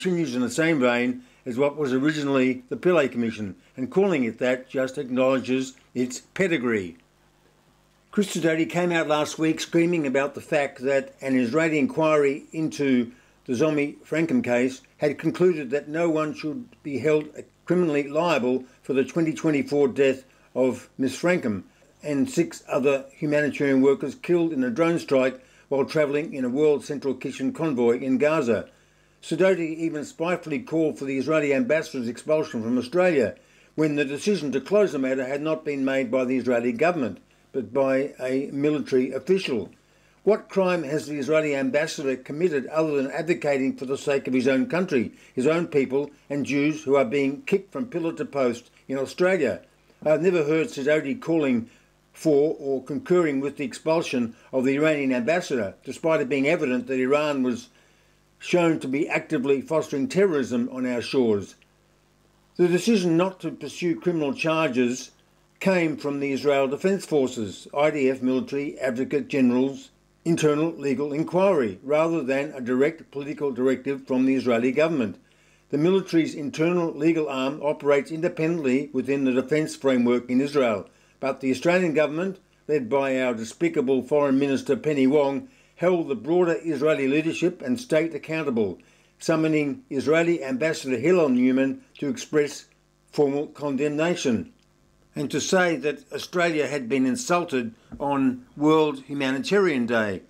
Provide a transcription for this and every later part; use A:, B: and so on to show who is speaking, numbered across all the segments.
A: continues in the same vein as what was originally the Pillay Commission, and calling it that just acknowledges its pedigree. Chris Sidoti came out last week screaming about the fact that an Israeli inquiry into the Zomi Frankum case had concluded that no one should be held criminally liable for the 2024 death of Ms. Frankum and 6 other humanitarian workers killed in a drone strike while travelling in a World Central Kitchen convoy in Gaza. Sidoti even spitefully called for the Israeli ambassador's expulsion from Australia when the decision to close the matter had not been made by the Israeli government, but by a military official. What crime has the Israeli ambassador committed other than advocating for the sake of his own country, his own people and Jews who are being kicked from pillar to post in Australia? I have never heard Sidoti calling for or concurring with the expulsion of the Iranian ambassador, despite it being evident that Iran was shown to be actively fostering terrorism on our shores. The decision not to pursue criminal charges came from the Israel Defense Forces, IDF military advocate general's internal legal inquiry, rather than a direct political directive from the Israeli government. The military's internal legal arm operates independently within the defence framework in Israel, but the Australian government, led by our despicable Foreign Minister Penny Wong, held the broader Israeli leadership and state accountable, summoning Israeli Ambassador Hillel Neumann to express formal condemnation and to say that Australia had been insulted on World Humanitarian Day.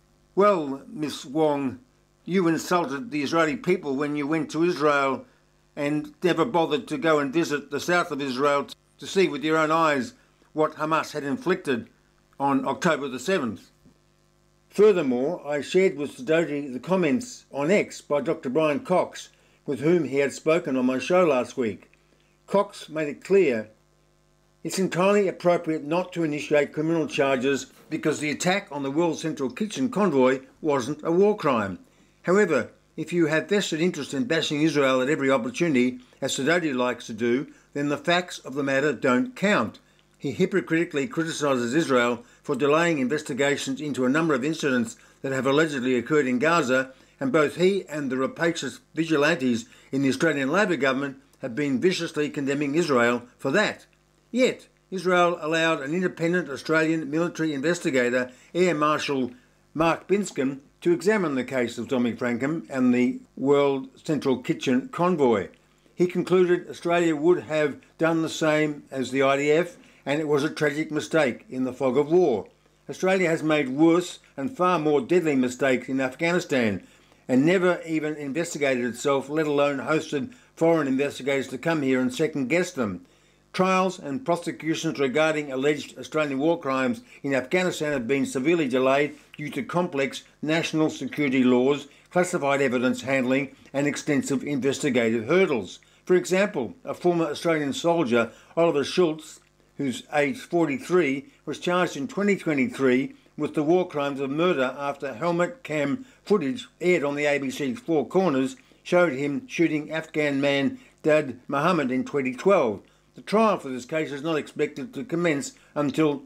A: Well, Miss Wong, you insulted the Israeli people when you went to Israel and never bothered to go and visit the south of Israel to see with your own eyes what Hamas had inflicted on October the 7th. Furthermore, I shared with Sidoti the comments on X by Dr. Brian Cox, with whom he had spoken on my show last week. Cox made it clear it's entirely appropriate not to initiate criminal charges because the attack on the World Central Kitchen convoy wasn't a war crime. However, if you have vested interest in bashing Israel at every opportunity, as Sidoti likes to do, then the facts of the matter don't count. He hypocritically criticises Israel for delaying investigations into a number of incidents that have allegedly occurred in Gaza, and both he and the rapacious vigilantes in the Australian Labor government have been viciously condemning Israel for that. Yet, Israel allowed an independent Australian military investigator, Air Marshal Mark Binscombe, to examine the case of Zomi Frankum and the World Central Kitchen convoy. He concluded Australia would have done the same as the IDF, and it was a tragic mistake in the fog of war. Australia has made worse and far more deadly mistakes in Afghanistan and never even investigated itself, let alone hosted foreign investigators to come here and second-guess them. Trials and prosecutions regarding alleged Australian war crimes in Afghanistan have been severely delayed due to complex national security laws, classified evidence handling and extensive investigative hurdles. For example, a former Australian soldier, Oliver Schultz, who's aged 43, was charged in 2023 with the war crimes of murder after helmet cam footage aired on the ABC's Four Corners showed him shooting Afghan man Dad Mohammed in 2012. The trial for this case is not expected to commence until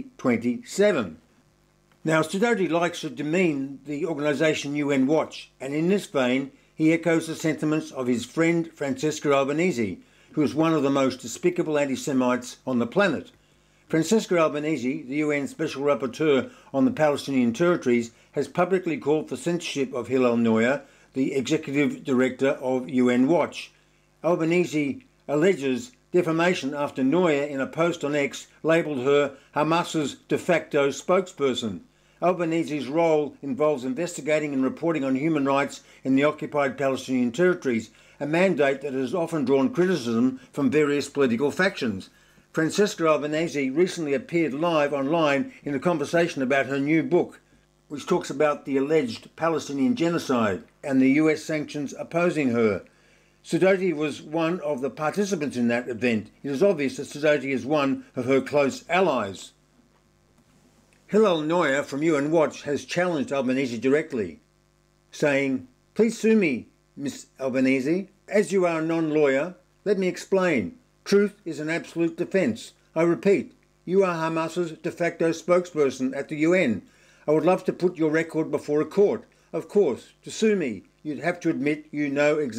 A: 2027. Now, Sidoti likes to demean the organisation UN Watch, and in this vein, he echoes the sentiments of his friend Francesca Albanese, who is one of the most despicable anti-Semites on the planet. Francesca Albanese, the UN Special Rapporteur on the Palestinian territories, has publicly called for censorship of Hillel Neuer, the Executive Director of UN Watch. Albanese alleges defamation after Neuer, in a post on X, labelled her Hamas's de facto spokesperson. Albanese's role involves investigating and reporting on human rights in the occupied Palestinian territories, a mandate that has often drawn criticism from various political factions. Francesca Albanese recently appeared live online in a conversation about her new book, which talks about the alleged Palestinian genocide and the US sanctions opposing her. Sidoti was one of the participants in that event. It is obvious that Sidoti is one of her close allies. Hillel Neuer from UN Watch has challenged Albanese directly, saying, "Please sue me, Miss Albanese. As you are a non-lawyer, let me explain. Truth is an absolute defence. I repeat, you are Hamas's de facto spokesperson at the UN. I would love to put your record before a court. Of course, to sue me, you'd have to admit you know exactly